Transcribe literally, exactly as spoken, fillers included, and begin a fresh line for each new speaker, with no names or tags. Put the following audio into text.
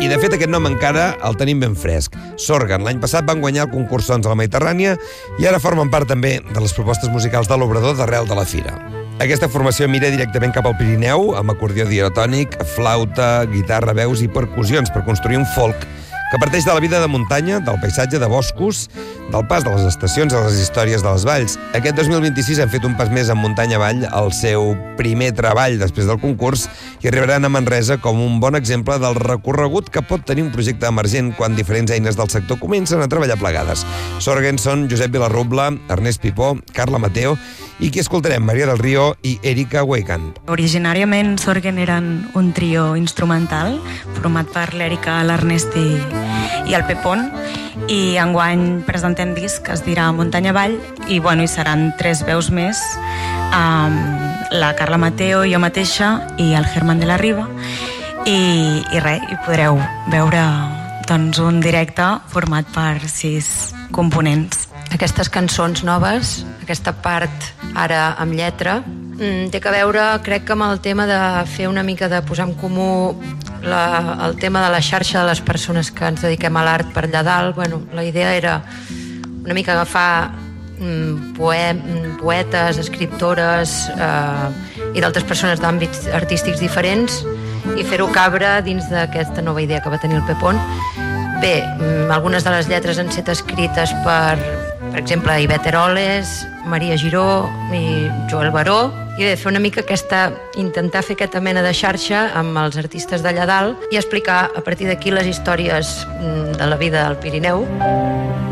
de fet aquest nom encara el tenim ben fresc. Sorgan, l'any passat van guanyar el concurs Sons a la Mediterrània i ara formen part també de les propostes musicals de l'Obrador d'arrel de la fira. Aquesta formació mira directament cap al Pirineu, amb acordió diatònic, flauta, guitarra, veus i percussions per construir un folk que parteix de la vida de muntanya, del paisatge de boscos, del pas de les estacions a les històries de les valls. Aquest dos mil vint-i-sis han fet un pas més en muntanya avall, el seu primer treball després del concurs, i arribaran a Manresa com un bon exemple del recorregut que pot tenir un projecte emergent quan diferents eines del sector comencen a treballar plegades. Sorgen són Josep Vilarrubla, Ernest Pipó, Carla Mateo i qui escoltarem, Maria del Río i Erika Weikand.
Originàriament Sorgen eren un trio instrumental format per l'Erika, l'Ernest i, i el Pepón, i enguany presentem disc que es dirà Muntanya Avall i, bueno, hi seran tres veus més, um, la Carla Mateo, jo mateixa i el Germán de la Riva, i, i res, hi podreu veure doncs, un directe format per sis components.
Aquestes cançons noves, aquesta part ara amb lletra, té que veure, crec que amb el tema de fer una mica de posar en comú la, el tema de la xarxa de les persones que ens dediquem a l'art per allà dalt. Bueno, la idea era una mica agafar mm, poem, poetes, escriptores eh, i d'altres persones d'àmbits artístics diferents i fer-ho cabre dins d'aquesta nova idea que va tenir el Pepón. Bé, mm, algunes de les lletres han estat escrites per, per exemple, Ivet Eroles, Maria Giró i Joel Baró, i bé, fer una mica aquesta, intentar fer aquesta mena de xarxa amb els artistes d'allà dalt i explicar a partir d'aquí les històries de la vida del Pirineu.